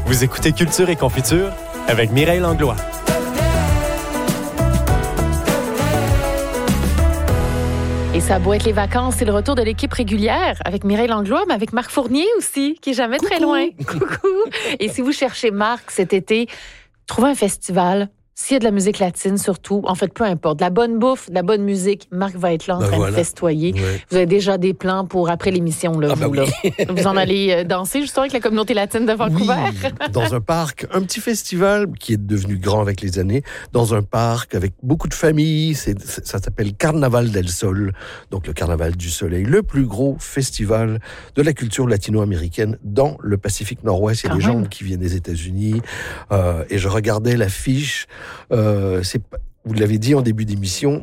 Vous écoutez Culture et Confiture avec Mireille Langlois. Et ça a beau être les vacances, c'est le retour de l'équipe régulière avec Mireille Langlois, mais avec Marc Fournier aussi, qui est jamais très loin. Coucou! Et si vous cherchez Marc cet été, trouvez un festival. S'il y a de la musique latine, surtout, en fait, peu importe, de la bonne bouffe, de la bonne musique, Marc va être là en train de festoyer. Ouais. Vous avez déjà des plans pour après l'émission, là, vous, là. Vous en allez danser, justement, avec la communauté latine de Vancouver. Oui, dans un parc, un petit festival qui est devenu grand avec les années, dans un parc avec beaucoup de familles. Ça s'appelle Carnaval del Sol, donc le Carnaval du Soleil, le plus gros festival de la culture latino-américaine dans le Pacifique Nord-Ouest. Il y a des gens qui viennent des États-Unis, et je regardais l'affiche. Vous l'avez dit en début d'émission,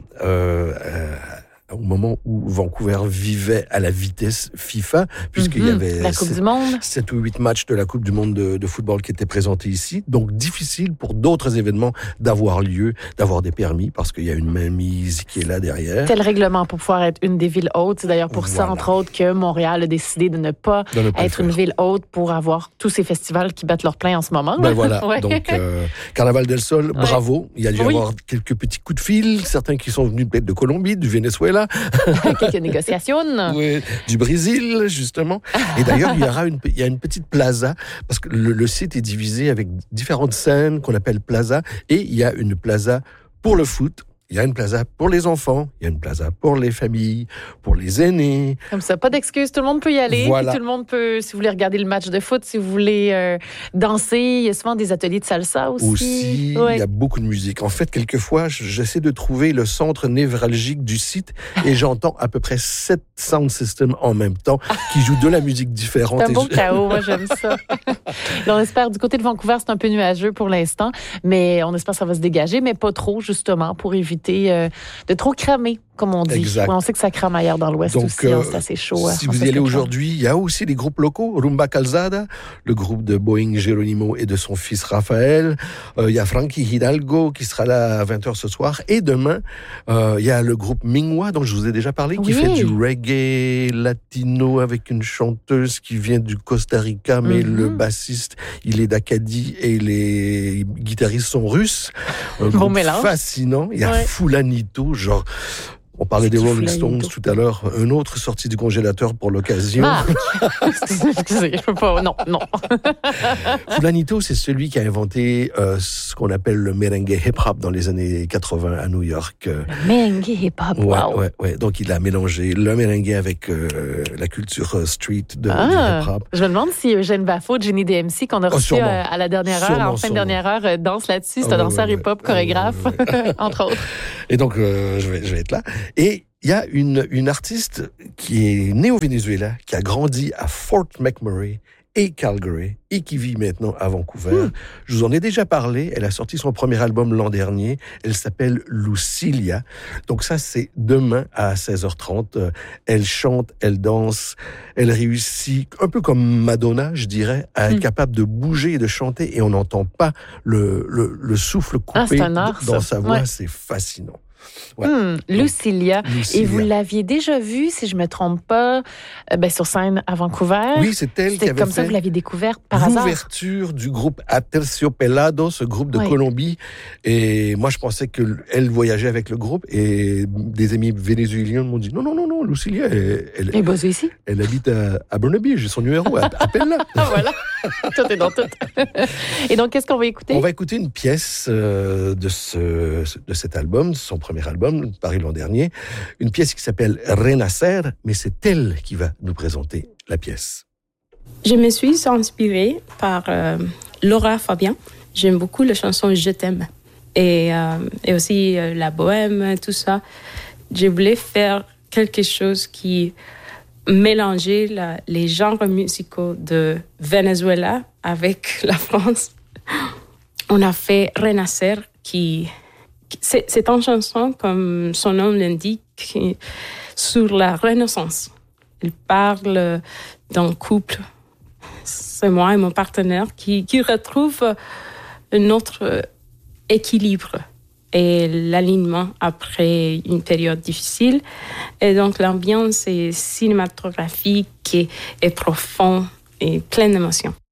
au moment où Vancouver vivait à la vitesse FIFA, puisqu'il y avait la Coupe du Monde. 7 ou 8 matchs de la Coupe du Monde de football qui étaient présentés ici. Donc, difficile pour d'autres événements d'avoir lieu, d'avoir des permis, parce qu'il y a une mainmise qui est là derrière. C'est le règlement pour pouvoir être une des villes hautes. C'est d'ailleurs pour ça, entre autres, que Montréal a décidé de ne pas être une ville haute pour avoir tous ces festivals qui battent leur plein en ce moment. Ben voilà. Ouais. Donc, Carnaval del Sol, bravo. Il y a dû y avoir quelques petits coups de fil, certains qui sont venus peut-être de Colombie, du Venezuela. Quelques négociations. Oui, du Brésil, justement. Et d'ailleurs, il y a une petite plaza, parce que le site est divisé avec différentes scènes qu'on appelle plaza, et il y a une plaza pour le foot. Il y a une plaza pour les enfants, il y a une plaza pour les familles, pour les aînés. Comme ça, pas d'excuses, tout le monde peut y aller. Voilà. Tout le monde peut, si vous voulez regarder le match de foot, si vous voulez danser, il y a souvent des ateliers de salsa aussi. Il y a beaucoup de musique. En fait, quelquefois, j'essaie de trouver le centre névralgique du site et j'entends à peu près 7 sound systems en même temps qui jouent de la musique différente. C'est un beau chaos, moi j'aime ça. On espère, du côté de Vancouver, c'est un peu nuageux pour l'instant, mais on espère que ça va se dégager, mais pas trop, justement, pour éviter de trop cramer, comme on dit. Exact. On sait que ça crame ailleurs dans l'Ouest aussi, c'est assez chaud. Si vous y allez aujourd'hui, il y a aussi des groupes locaux. Rumba Calzada, le groupe de Boeing Geronimo et de son fils Raphaël. Il y a Frankie Hidalgo qui sera là à 20h ce soir. Et demain, il y a le groupe Mingwa, dont je vous ai déjà parlé, qui fait du reggae latino avec une chanteuse qui vient du Costa Rica, mais le bassiste, il est d'Acadie et les guitaristes sont russes. Bon mélange. Fascinant. Il y a Fulanito, genre... On parlait des Rolling Stones tout à l'heure. Un autre sorti du congélateur pour l'occasion. Marc! Excusez, je peux pas... Non. Fulanito, c'est celui qui a inventé ce qu'on appelle le merengue hip-hop dans les années 80 à New York. Le merengue hip-hop, wow! Ouais. Donc, il a mélangé le merengue avec la culture street du hip-hop. Je me demande si Eugène Baffaut, Jenny DMC, qu'on a reçu à la dernière heure, en fin de dernière heure, danse là-dessus. C'est un danseur hip-hop, chorégraphe, entre autres. Et donc, je vais être là. Et il y a une artiste qui est née au Venezuela, qui a grandi à Fort McMurray et Calgary, et qui vit maintenant à Vancouver. Je vous en ai déjà parlé. Elle a sorti son premier album l'an dernier. Elle s'appelle Lucilia. Donc ça, c'est demain à 16h30. Elle chante, elle danse, elle réussit, un peu comme Madonna, je dirais, à être capable de bouger et de chanter, et on n'entend pas le souffle coupé dans sa voix. Ouais. C'est fascinant. Ouais. Lucilia. Et vous l'aviez déjà vue, si je ne me trompe pas, sur scène à Vancouver. Oui, c'est elle qui avait comme ça que vous l'aviez découverte par hasard. L'ouverture du groupe Aterciopelado, ce groupe de Colombie. Et moi, je pensais qu'elle voyageait avec le groupe. Et des amis vénézuéliens m'ont dit non, Lucilia, elle bosse ici. Elle habite à Burnaby. J'ai son numéro. Appelle-la. Voilà. Tout est dans tout. Et donc, qu'est-ce qu'on va écouter? On va écouter une pièce de cet album, son premier album, paru l'an dernier, une pièce qui s'appelle Renacer, mais c'est elle qui va nous présenter la pièce. Je me suis inspirée par Laura Fabian. J'aime beaucoup la chanson Je t'aime et aussi la bohème, tout ça. Je voulais faire quelque chose qui mélangeait les genres musicaux de Venezuela avec la France. On a fait Renacer c'est une chanson, comme son nom l'indique, sur la Renaissance. Il parle d'un couple, c'est moi et mon partenaire, qui retrouve notre équilibre et l'alignement après une période difficile. Et donc l'ambiance est cinématographique et profonde et pleine d'émotions.